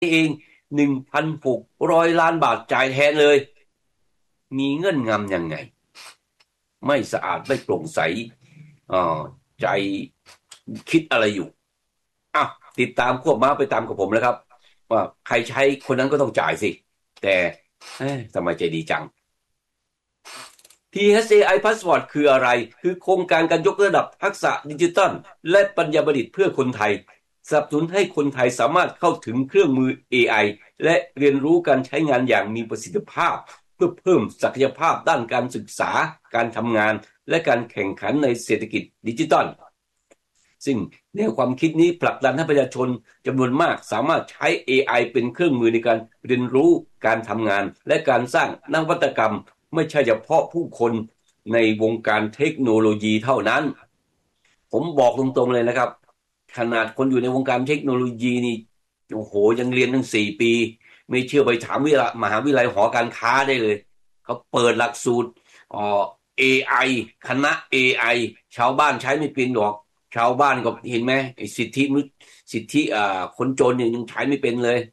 เอง 1,600 ล้านบาทจ่ายแทนเลยมีเงื่อนงำยังไงไม่สะอาดไม่โปร่งใสใจคิดอะไรอยู่อ่ะติดตามควบม้าไปตามกับผมนะครับว่าใครใช้คนนั้นก็ต้องจ่ายสิแต่ทำไมใจดีจัง TSAI Passport คืออะไรคือโครงการการยกระดับทักษะดิจิทัลและปัญญาประดิษฐ์เพื่อคนไทยสนับสนุนให้คนไทยสามารถเข้าถึงเครื่องมือ AI และเรียนรู้การใช้งานอย่างมีประสิทธิภาพเพื่อเพิ่มศักยภาพด้านการศึกษาการทำงานและการแข่งขันในเศรษฐกิจดิจิทัลซึ่งแนวความคิดนี้ผลักดันให้ประชาชนจำนวนมากสามารถใช้ AI เป็นเครื่องมือในการเรียนรู้การทำงานและการสร้างนวัตกรรมไม่ใช่เฉพาะผู้คนในวงการเทคโนโลยีเท่านั้นผมบอกตรงๆเลยนะครับขนาดคนอยู่ในวงการเทคโนโลยีนี่โอ้โหยังเรียนตั้ง4 ปีไม่เชื่อไปถามมหาวิทยาลัยหอการค้าได้เลยเขาเปิดหลักสูตรAI คณะ AI ชาวบ้านใช้ไม่เป็นหรอกชาวบ้านก็เห็นไหมไอ้สิทธิคนจนเนี่ยยังใช้ไม่เป็นเลย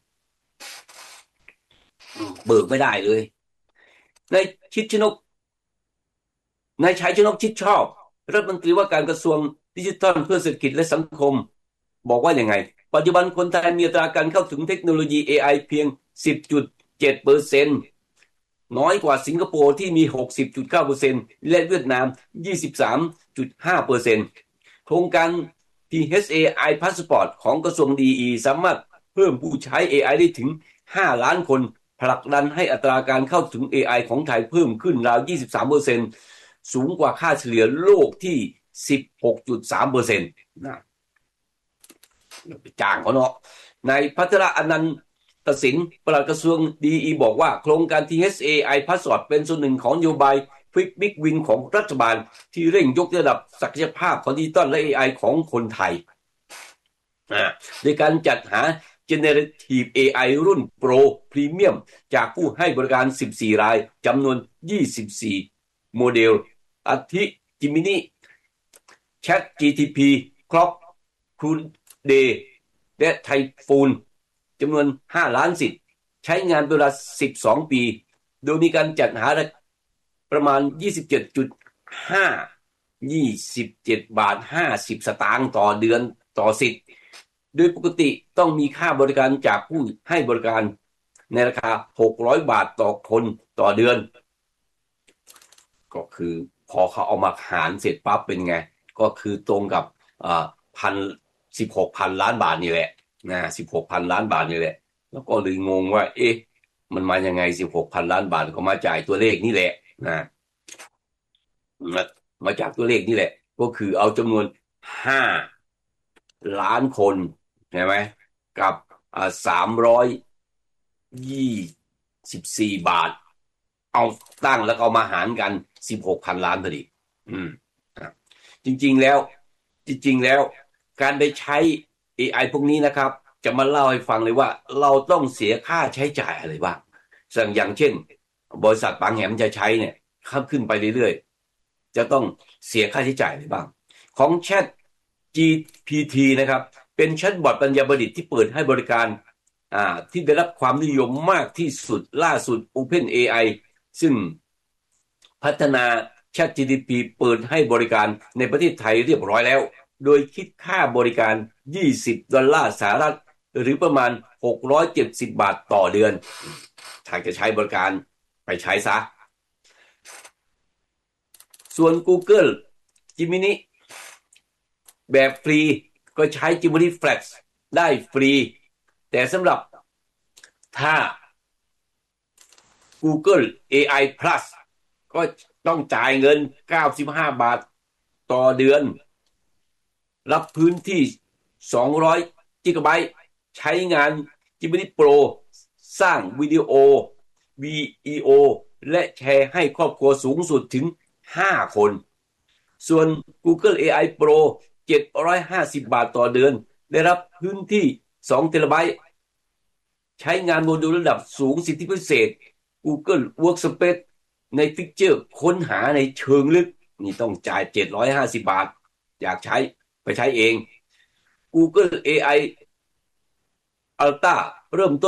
เบิกไม่ได้เลยในชิดชนก นายชัยชนกชิดชอบรัฐมนตรีว่าการกระทรวงดิจิทัลเพื่อเศรษฐกิจและสังคมบอกว่าอย่างไงปัจจุบันคนไทยมีอัตราการเข้าถึงเทคโนโลยี AI เพียง 10.7%น้อยกว่าสิงคโปร์ที่มี 60.9%และเวียดนาม 23.5%โครงการ THAI Passport ของกระทรวงดีสามารถเพิ่มผู้ใช้ AI ได้ถึง5 ล้านคนผลักดันให้อัตราการเข้าถึง AI ของไทยเพิ่มขึ้นราว 23%สูงกว่าค่าเฉลี่ยโลกที่ 16.3%นะไปจ้างเขาเนาะนายพัทรอนันตสินปลัดกระทรวงดีบอกว่าโครงการ THAI Passport เป็นส่วนหนึ่งของนโยบาย Quick Big Win ของรัฐบาลที่เร่งยกระดับศักยภาพของดิจิตอลและ AI ของคนไทยโดยการจัดหา Generative AI รุ่น Pro Premium จากผู้ให้บริการ14 รายจำนวน24โมเดลอาทิ Gemini Chat GTP Clock Crude และไทฟูนจำนวน5 ล้านสิทธิ์ใช้งานเป็นเวลา12 ปีโดยมีการจัดหาประมาณ27.50 บาทต่อเดือนต่อสิทธิ์โดยปกติต้องมีค่าบริการจากผู้ให้บริการในราคา600 บาทต่อคนต่อเดือนก็คือพอเขาเอามาหารเสร็จปั๊บเป็นไงก็คือตรงกับ16,000 ล้านบาทนี่แหละนะ16,000 ล้านบาทนี่แหละแล้วก็เลยงงว่าเอ๊ะมันมายังไง16,000 ล้านบาทก็มาจ่ายตัวเลขนี่แหละนะมาจากตัวเลขนี่แหละก็คือเอาจำนวน5 ล้านคนใช่ไหมกับ324 บาทเอาตั้งแล้วก็เอามาหารกัน16,000 ล้านพอดีอืมจริงๆแล้วจริงๆแล้วการไปใช้ AI พวกนี้นะครับจะมาเล่าให้ฟังเลยว่าเราต้องเสียค่าใช้จ่ายอะไรบ้างอย่างเช่นบริษัทบางแห่งจะใช้เนี่ยขึ้นไปเรื่อยๆจะต้องเสียค่าใช้จ่ายอะไรบ้างของ Chat GPT นะครับเป็นแชทบอทปัญญาประดิษฐ์ที่เปิดให้บริการที่ได้รับความนิยมมากที่สุดล่าสุด OpenAI ซึ่งพัฒนา ChatGPT เปิดให้บริการในประเทศไทยเรียบร้อยแล้วโดยคิดค่าบริการ$20หรือประมาณ670 บาทต่อเดือนถ้าจะใช้บริการไปใช้ซะส่วน Google Gemini แบบฟรีก็ใช้ Gemini Flex ได้ฟรีแต่สำหรับถ้า Google AI Plus ก็ต้องจ่ายเงิน95 บาทต่อเดือนรับพื้นที่200กิกะไบต์ใช้งาน Gemini Pro สร้างวิดีโอ VEO และแชร์ให้ครอบครัวสูงสุดถึง5 คนส่วน Google AI Pro 750 บาทต่อเดือนได้รับพื้นที่2 เทราไบต์ใช้งานโมดูลระดับสูงสิทธิพิเศษ Google Workspace ในฟิกเจอร์ค้นหาในเชิงลึกนี่ต้องจ่าย750 บาทอยากใช้ไปใช้เอง Google AI อัลต้าเริ่ม